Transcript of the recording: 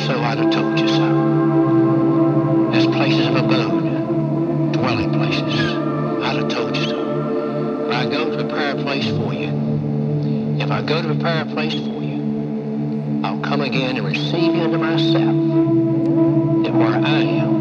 So I'd have told you so. There's places of abode, dwelling places. I'd have told you so. But I go to prepare a place for you. If I go to prepare a place for you, I'll come again and receive you into myself. And where I am,